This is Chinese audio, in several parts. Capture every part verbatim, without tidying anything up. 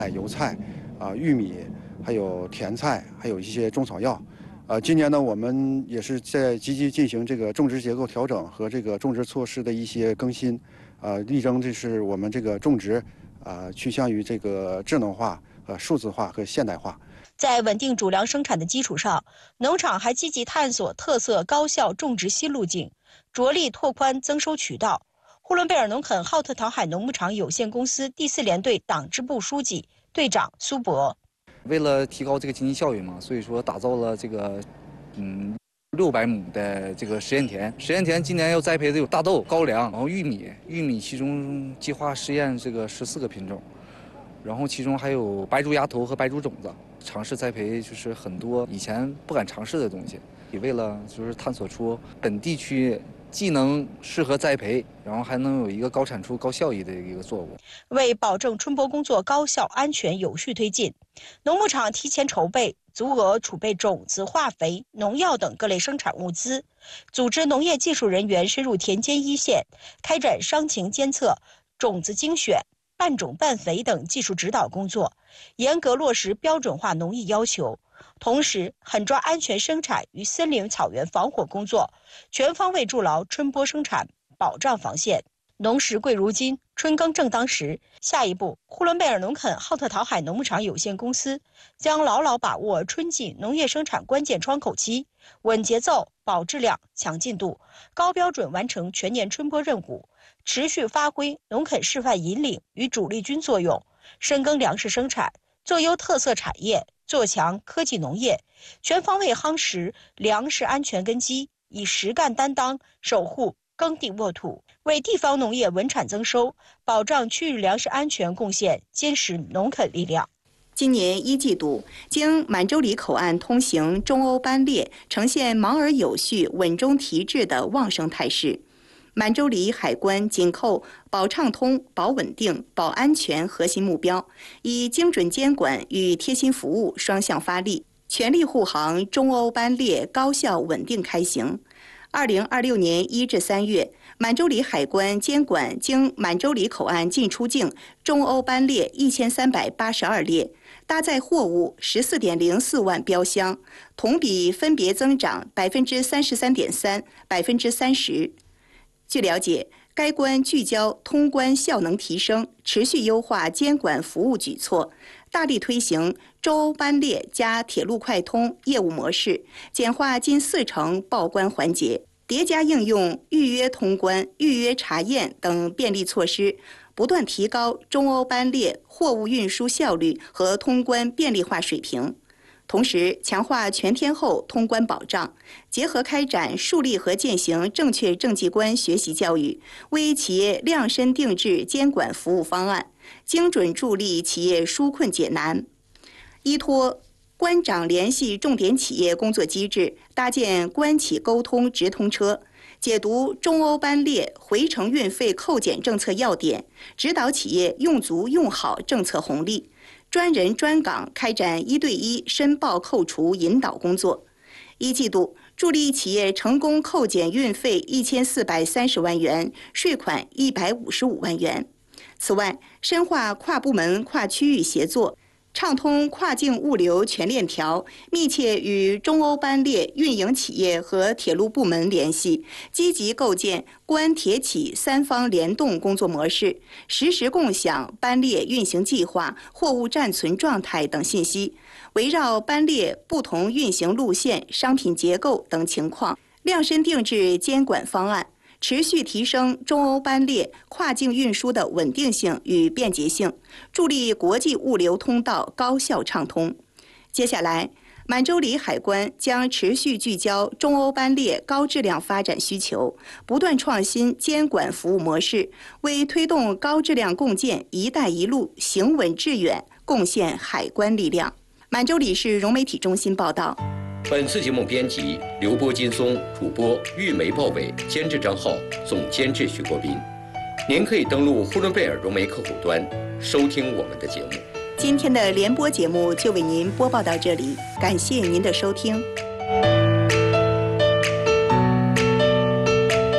油菜、啊玉米，还有甜菜，还有一些中草药。呃，今年呢，我们也是在积极进行这个种植结构调整和这个种植措施的一些更新，呃，力争这是我们这个种植啊、呃、趋向于这个智能化、呃数字化和现代化。 在稳定主粮生产的基础上，农场还积极探索特色高效种植新路径，着力拓宽增收渠道。呼伦贝尔农垦浩特陶海农牧场有限公司第四联队党支部书记、队长苏博。 为了提高这个经济效益嘛，所以说打造了这个，嗯，六百亩的这个实验田。实验田今年要栽培的有大豆、高粱，然后玉米。玉米其中计划实验这个十四个品种，然后其中还有白珠芽头和白珠种子，尝试栽培就是很多以前不敢尝试的东西，也为了就是探索出本地区既能适合栽培，然后还能有一个高产出、高效益的一个作物。 为保证春播工作高效、安全、有序推进，农牧场提前筹备，足额储备种子、化肥、农药等各类生产物资，组织农业技术人员深入田间一线，开展伤情监测、种子精选、半种半肥等技术指导工作，严格落实标准化农艺要求。同时，狠抓安全生产与森林草原防火工作，全方位筑牢春播生产保障防线。农时贵如金，春耕正当时。下一步，呼伦贝尔农垦浩特陶海农牧场有限公司将牢牢把握春季农业生产关键窗口期，稳节奏、保质量、强进度，高标准完成全年春播任务，持续发挥农垦示范引领与主力军作用，深耕粮食生产，做优特色产业，做强科技农业，全方位夯实粮食安全根基，以实干担当守护耕地沃土，为地方农业稳产增收、保障区域粮食安全贡献坚实农垦力量。 今年一季度，经满洲里口岸通行中欧班列呈现忙而有序、稳中提质的旺盛态势。满洲里海关紧扣保畅通、保稳定、保安全核心目标，以精准监管与贴心服务双向发力，全力护航中欧班列高效稳定开行。二零二六年一至三月，满洲里海关监管经满洲里口岸进出境中欧班列一千三百八十二列，搭载货物十四点零四万标箱，同比分别增长百分之三十三点三、百分之三十。据了解，该关聚焦通关效能提升，持续优化监管服务举措，大力推行中欧班列加铁路快通业务模式，简化近四成报关环节，叠加应用预约通关、预约查验等便利措施，不断提高中欧班列货物运输效率和通关便利化水平。同时，强化全天候通关保障，结合开展树立和践行正确政绩观学习教育，为企业量身定制监管服务方案，精准助力企业纾困解难。依托关长联系重点企业工作机制，搭建关企沟通直通车，解读中欧班列回程运费扣减政策要点，指导企业用足用好政策红利。专人专岗开展一对一申报扣除引导工作。一季度，助力企业成功扣减运费一千四百三十万元，税款一百五十五万元。此外，深化跨部门、跨区域协作，畅通跨境物流全链条，密切与中欧班列运营企业和铁路部门联系，积极构建关铁企三方联动工作模式，实时共享班列运行计划、货物暂存状态等信息，围绕班列不同运行路线、商品结构等情况，量身定制监管方案，持续提升中欧班列跨境运输的稳定性与便捷性，助力国际物流通道高效畅通。接下来，满洲里海关将持续聚焦中欧班列高质量发展需求，不断创新监管服务模式，为推动高质量共建“一带一路”行稳致远贡献海关力量。满洲里市融媒体中心报道。 本次节目编辑刘波金松，主播玉梅鲍伟，监制张浩，总监制徐国斌。您可以登录呼伦贝尔融媒客户端收听我们的节目。 今天的联播节目就为您播报到这里，感谢您的收听。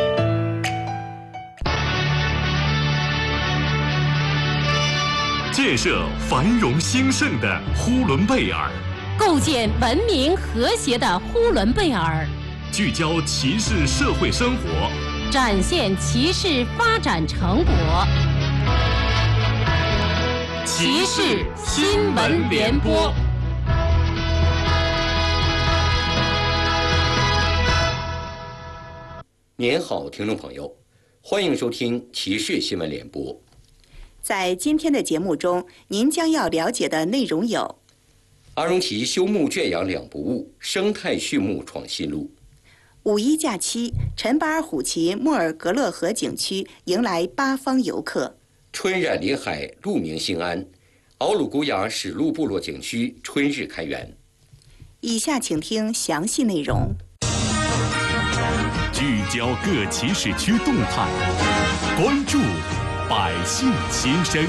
最建设繁荣兴盛的呼伦贝尔， 构建文明和谐的呼伦贝尔， 聚焦骑士社会生活， 展现骑士发展成果。骑士新闻联播。 您好，听众朋友，欢迎收听骑士新闻联播。 在今天的节目中，您将要了解的内容有： 阿荣旗休牧圈养两不误，生态畜牧创新路。 五一假期，陈巴尔虎旗莫尔格勒河景区迎来八方游客。 春染林海，鹿鸣兴安，敖鲁古雅史路部落景区春日开园。 以下请听详细内容。 聚焦各骑士区动态，关注百姓心声。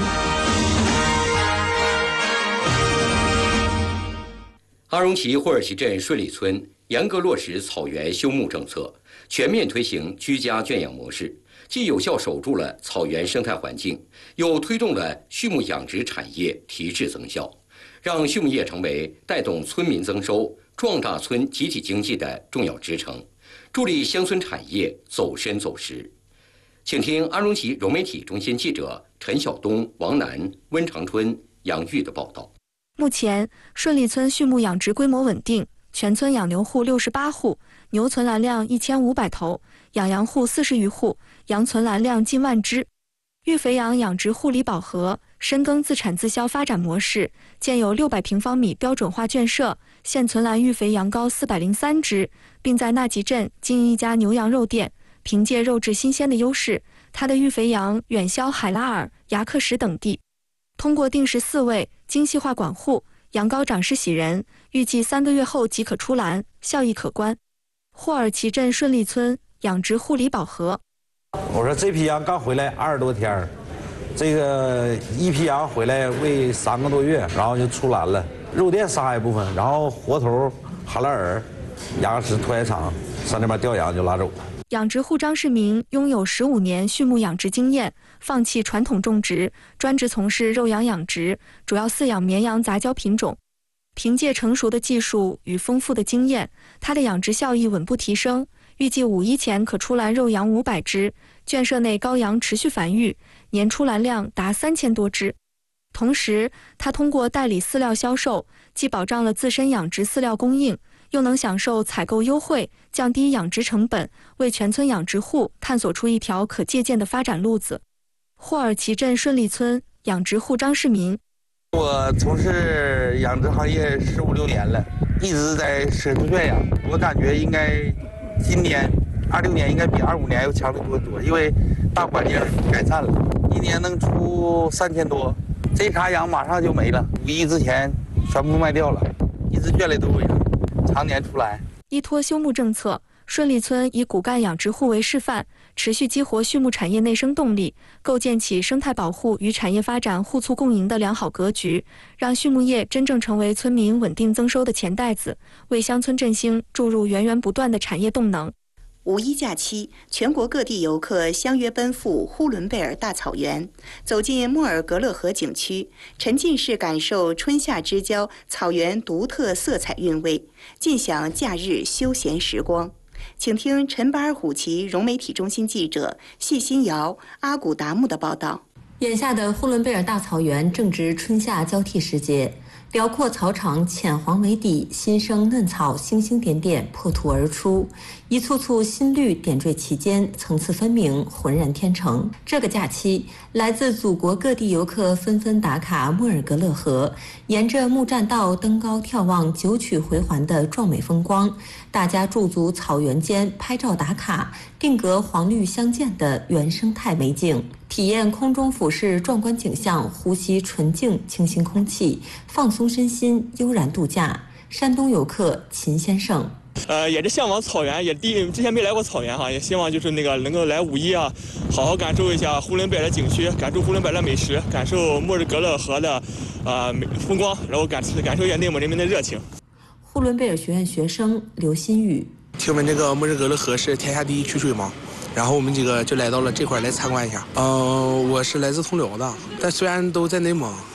阿荣旗霍尔旗镇顺利村严格落实草原休牧政策，全面推行居家圈养模式，既有效守住了草原生态环境，又推动了畜牧养殖产业提质增效，让畜牧业成为带动村民增收、壮大村集体经济的重要支撑，助力乡村产业走深走实。请听阿荣旗融媒体中心记者陈晓东、王楠、温长春、杨玉的报道。 目前，顺利村畜牧养殖规模稳定，全村养牛户六十八户，牛存栏量一千五百头，养羊户四十余户，羊存栏量近万只。育肥羊养殖护理饱和，深耕自产自销发展模式，建有六百平方米标准化圈舍，现存栏育肥羊羔四百零三只，并在纳集镇经营一家牛羊肉店。凭借肉质新鲜的优势，它的育肥羊远销海拉尔、牙克什等地。通过定时饲喂、精细化管护，羊羔长势喜人，预计三个月后即可出栏，效益可观。霍尔旗镇顺利村养殖护理饱和。 我说这批羊刚回来二十多天，这个一批羊回来喂三个多月，然后就出栏了。肉店杀害部分，然后活头、哈拉尔、牙齿屠宰场上那边调羊就拉走了。 养殖户张世民拥有十五年畜牧养殖经验，放弃传统种植，专职从事肉羊养殖，主要饲养绵羊杂交品种。凭借成熟的技术与丰富的经验，他的养殖效益稳步提升，预计五一前可出栏肉羊五百只，圈舍内羔羊持续繁育，年出栏量达三千多只。同时，他通过代理饲料销售，既保障了自身养殖饲料供应，又能享受采购优惠，降低养殖成本，为全村养殖户探索出一条可借鉴的发展路子。霍尔旗镇顺利村养殖户张世民： 我从事养殖行业十五六年了，一直在深度圈养。我感觉应该今年二六年应该比二五年要强得多多，因为大环境改善了，一年能出三千多。这茬羊马上就没了，五一之前全部卖掉了，一只圈里都有羊，常年出栏。 依托休牧政策，顺利村以骨干养殖户为示范，持续激活畜牧产业内生动力，构建起生态保护与产业发展互促共赢的良好格局，让畜牧业真正成为村民稳定增收的钱袋子，为乡村振兴注入源源不断的产业动能。 五一假期，全国各地游客相约奔赴呼伦贝尔大草原，走进莫尔格勒河景区，沉浸式感受春夏之交草原独特色彩韵味，尽享假日休闲时光。请听陈巴尔虎旗融媒体中心记者谢新瑶、阿古达木的报道。 眼下的呼伦贝尔大草原正值春夏交替时节，辽阔草场浅黄为底，新生嫩草星星点点破土而出，一簇簇新绿点缀其间，层次分明，浑然天成。这个假期，来自祖国各地游客纷纷打卡莫尔格勒河，沿着木栈道登高眺望九曲回环的壮美风光，大家驻足草原间拍照打卡，定格黄绿相间的原生态美景，体验空中俯视壮观景象，呼吸纯净清新空气，放松身心，悠然度假。山东游客秦先生。 呃，也是向往草原，也第之前没来过草原哈，也希望就是那个能够来五一啊，好好感受一下呼伦贝尔的景区，感受呼伦贝尔的美食，感受莫尔格勒河的啊、呃、风光，然后感感受一下内蒙人民的热情。 呼伦贝尔学院学生刘新宇， 听闻这个莫尔格勒河是天下第一曲水嘛，然后我们几个就来到了这块来参观一下。嗯、呃，我是来自通辽的，但虽然都在内蒙，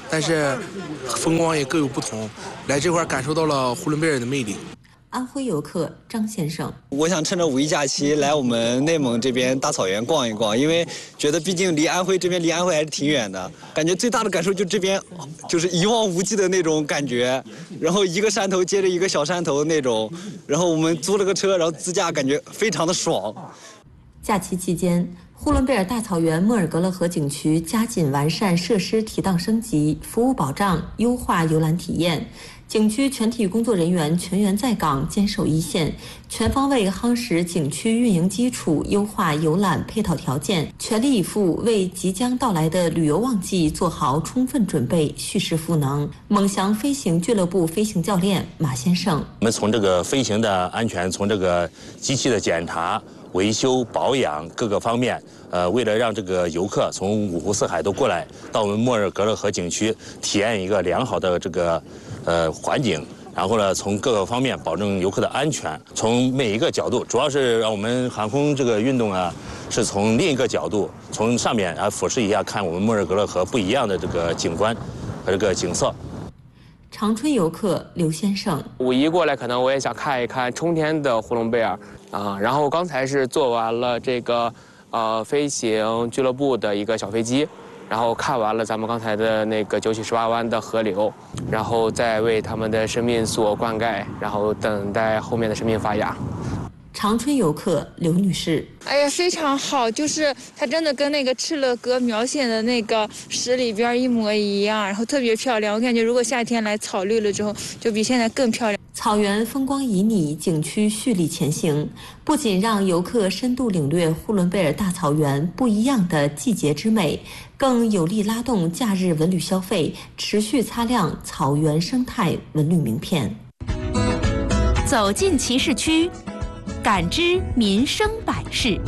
但是风光也各有不同。来这块感受到了呼伦贝尔的魅力。 安徽游客张先生， 我想趁着五一假期来我们内蒙这边大草原逛一逛，因为觉得毕竟离安徽这边离安徽还是挺远的，感觉最大的感受就这边就是一望无际的那种感觉，然后一个山头接着一个小山头那种，然后我们租了个车，然后自驾，感觉非常的爽。 假期期间，呼伦贝尔大草原莫尔格勒河景区加紧完善设施提档升级、服务保障，优化游览体验。景区全体工作人员全员在岗，坚守一线，全方位夯实景区运营基础，优化游览配套条件，全力以赴为即将到来的旅游旺季做好充分准备，蓄势赋能。猛翔飞行俱乐部飞行教练马先生， 我们从这个飞行的安全，从这个机器的检查、维修、保养各个方面，呃，为了让这个游客从五湖四海都过来到我们莫尔格勒河景区体验一个良好的这个呃环境，然后呢，从各个方面保证游客的安全，从每一个角度，主要是让我们航空这个运动啊，是从另一个角度，从上面啊俯视一下，看我们莫尔格勒河不一样的这个景观和这个景色。 长春游客刘先生， 五一过来可能我也想看一看冲天的呼伦贝尔啊，然后刚才是坐完了这个呃飞行俱乐部的一个小飞机，然后看完了咱们刚才的那个九曲十八弯的河流，然后再为他们的生命所灌溉，然后等待后面的生命发芽。 长春游客刘女士， 哎呀，非常好，就是它真的跟那个敕勒河描写的那个诗里边一模一样，然后特别漂亮。我感觉如果夏天来草绿了之后，就比现在更漂亮。 草原风光旖旎，景区蓄力前行，不仅让游客深度领略呼伦贝尔大草原不一样的季节之美，更有力拉动假日文旅消费，持续擦亮草原生态文旅名片。 走进骑士区，感知民生百事。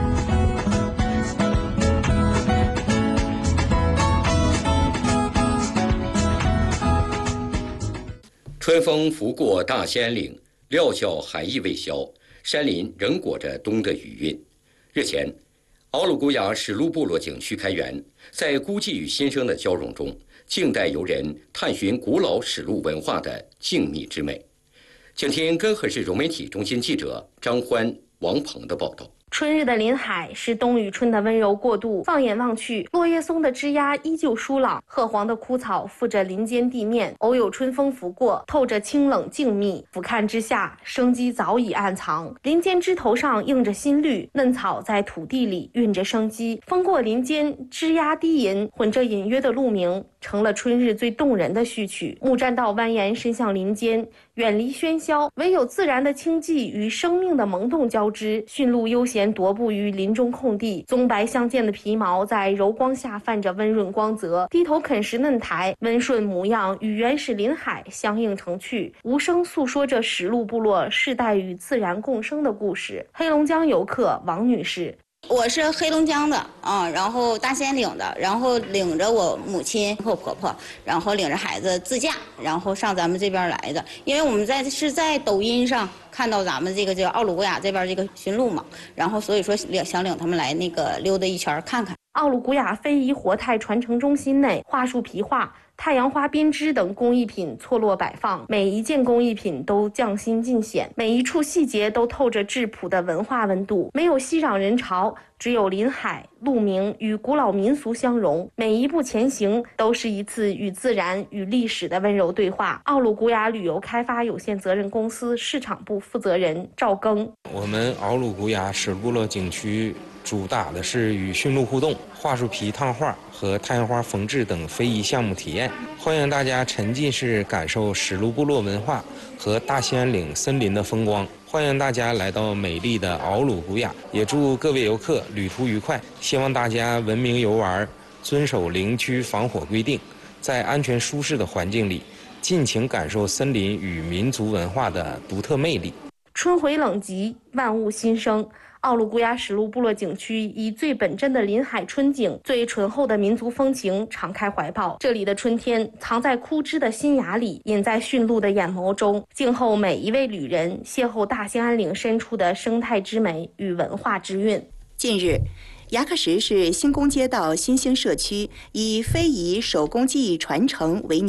春风拂过大兴安岭，料峭寒意未消，山林仍裹着冬的余韵。日前，奥鲁古雅史路部落景区开园，在孤寂与新生的交融中，静待游人探寻古老史路文化的静谧之美。请听根河市融媒体中心记者张欢、王鹏的报道。 春日的林海是冬与春的温柔过渡，放眼望去，落叶松的枝桠依旧疏朗，褐黄的枯草覆着林间地面，偶有春风拂过，透着清冷静谧。俯瞰之下，生机早已暗藏，林间枝头上映着新绿，嫩草在土地里蕴着生机。风过林间，枝桠低吟，混着隐约的鹿鸣，成了春日最动人的序曲。木栈道蜿蜒伸向林间，远离喧嚣，唯有自然的清寂与生命的萌动交织。驯鹿悠闲踱步于林中空地，棕白相间的皮毛在柔光下泛着温润光泽，低头啃食嫩苔，温顺模样与原始林海相映成趣，无声诉说着史路部落世代与自然共生的故事。黑龙江游客王女士， 我是黑龙江的啊，然后大兴安岭的，然后领着我母亲和婆婆，然后领着孩子自驾，然后上咱们这边来的。因为我们在是在抖音上看到咱们这个叫奥鲁古雅这边这个驯鹿嘛，然后所以说想领他们来那个溜达一圈看看。 奥鲁古雅非遗活态传承中心内，桦树皮画、太阳花编织等工艺品错落摆放，每一件工艺品都匠心尽显，每一处细节都透着质朴的文化温度，没有熙攘人潮，只有林海、鹿鸣与古老民俗相融，每一步前行都是一次与自然与历史的温柔对话。奥鲁古雅旅游开发有限责任公司市场部负责人赵庚， 我们奥鲁古雅史部落景区主打的是与驯鹿互动、桦树皮烫画和太阳花缝制等非遗项目体验，欢迎大家沉浸式感受史路部落文化和大兴安岭森林的风光。欢迎大家来到美丽的奥鲁古雅，也祝各位游客旅途愉快。希望大家文明游玩，遵守林区防火规定，在安全舒适的环境里，尽情感受森林与民族文化的独特魅力。 春回冷极，万物新生。奥鲁古雅史路部落景区以最本真的林海春景、最醇厚的民族风情敞开怀抱。这里的春天藏在枯枝的新芽里，隐在驯鹿的眼眸中，静候每一位旅人邂逅大兴安岭深处的生态之美与文化之韵。 近日， 牙克石是新宫街道新兴社区，以非遗手工技艺传承为